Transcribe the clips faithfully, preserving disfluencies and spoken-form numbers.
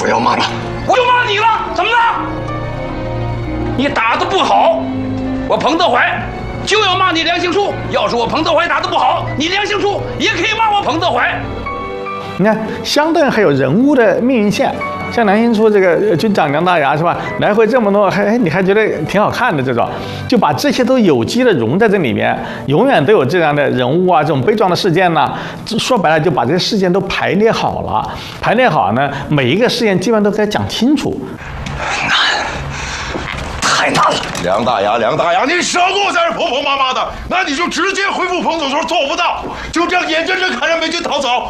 主要骂你， 我就骂你了，怎么了？你打得不好，我彭德怀就要骂你梁兴书。要是我彭德怀打得不好，你梁兴书也可以骂我彭德怀。 你看，相对还有人物的命运线。像梁兴书这个军长梁大牙是吧？来回这么多，还你还觉得挺好看的这种，就把这些都有机的融在这里面，永远都有这样的人物啊，这种悲壮的事件呢。说白了，就把这些事件都排列好了，排列好呢，每一个事件基本上都该讲清楚。 难，太难了。 梁大牙，梁大牙，你少给我在这婆婆妈妈的，那你就直接恢复彭总头，做不到，就这样眼睁睁看着美军逃走。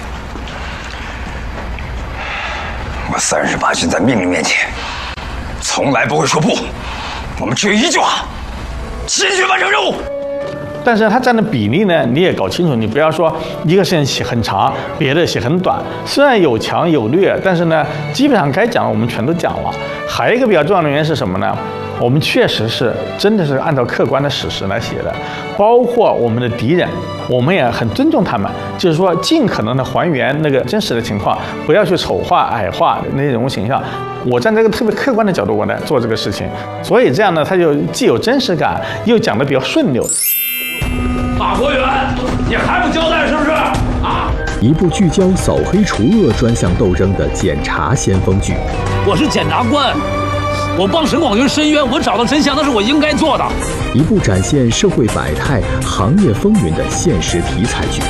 我三十八军在命令面前，从来不会说不。我们只有一句话：坚决完成任务。 但是它占的比例呢，你也搞清楚，你不要说一个事情写很长，别的写很短。虽然有强有劣，但是呢，基本上该讲的我们全都讲了。还有一个比较重要的原因是什么呢？我们确实是真的是按照客观的史实来写的，包括我们的敌人，我们也很尊重他们，就是说尽可能的还原那个真实的情况，不要去丑化矮化那些人物形象。我站在这个特别客观的角度，我来做这个事情，所以这样呢，它就既有真实感，又讲得比较顺溜。 大国元，你还不交代是不是？啊！ 一部聚焦扫黑除恶专项斗争的检察先锋剧。 我是检察官。我帮沈广云申冤，我找到真相，那是我应该做的。 一部展现社会百态、行业风云的现实题材剧。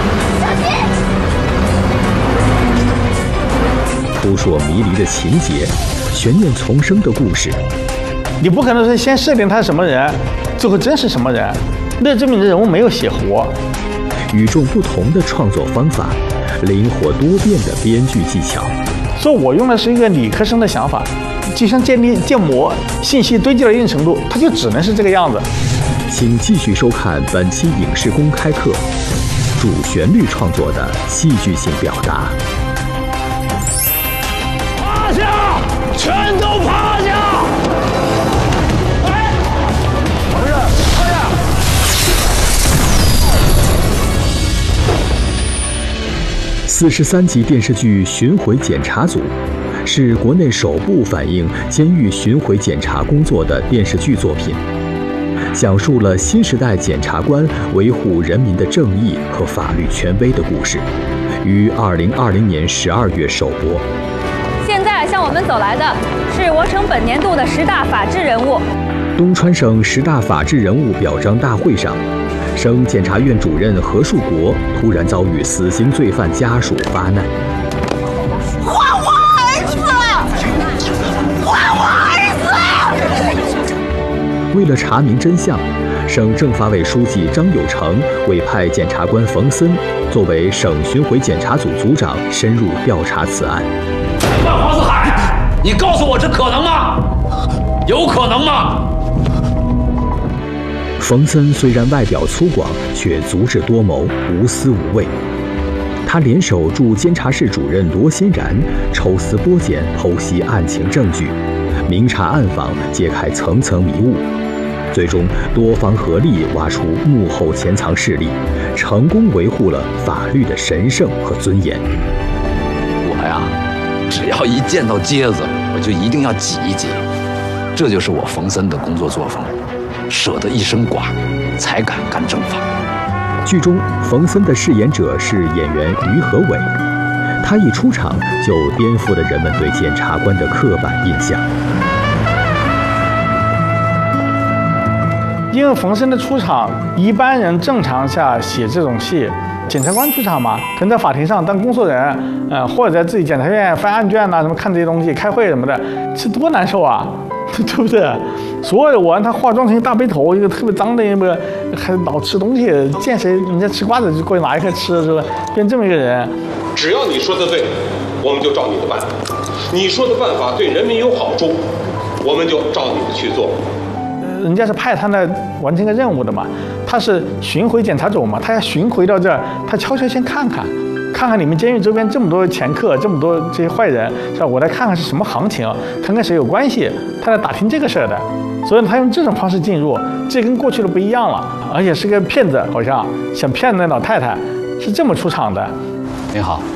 扑朔迷离的情节，悬念丛生的故事。 你不可能是先设定他是什么人，最后真是什么人，那证明你的人物没有写活。 与众不同的创作方法，灵活多变的编剧技巧。 所以我用的是一个理科生的想法。就像建立建模，信息堆积到一定程度，它就只能是这个样子。 请继续收看本期影视公开课，主旋律创作的戏剧性表达。 趴下，全都趴下！哎，同志，趴下！ 四十三集电视剧《巡回检查组》。是国内首部反映监狱巡回检查工作的电视剧作品，讲述了新时代检察官维护人民的正义和法律权威的故事，于二零二零年十二月首播。 现在向我们走来的是我省本年度的十大法治人物。 东川省十大法治人物表彰大会上，省检察院主任何树国突然遭遇死刑罪犯家属发难。为了查明真相，省政法委书记张有成委派检察官冯森作为省巡回检查组组长，深入调查此案。 万黄四海，你告诉我这可能吗？有可能吗？ 冯森虽然外表粗犷，却足智多谋，无私无畏。他联手驻监察室主任罗欣然，抽丝剥茧，剖析案情证据，明察暗访，揭开层层迷雾。最终，多方合力挖出幕后潜藏势力，成功维护了法律的神圣和尊严。 我呀，只要一见到疖子，我就一定要挤一挤，这就是我冯森的工作作风，舍得一身剐，才敢干正法。 剧中，冯森的饰演者是演员于和伟，他一出场就颠覆了人们对检察官的刻板印象。 因为冯森的出场，一般人正常下写这种戏，检察官出场嘛，可能在法庭上当工作人，呃，或者在自己检察院翻案卷呐、啊，什么看这些东西、开会什么的，这多难受啊，对不对？所有的我让他化妆成一大背头，一个特别脏的一个，还老吃东西，见谁人家吃瓜子就过去拿一颗吃，是吧？变这么一个人。 只要你说的对，我们就照你的办；你说的办法对人民有好处，我们就照你的去做。 人家是派他来完成个任务的嘛，他是巡回检察组嘛，他要巡回到这儿，他悄悄先看看，看看你们监狱周边这么多掮客，这么多这些坏人，是吧？我来看看是什么行情，看看谁有关系，他来打听这个事儿的。所以他用这种方式进入，这跟过去的不一样了，而且是个骗子，好像想骗那老太太，是这么出场的。 您好，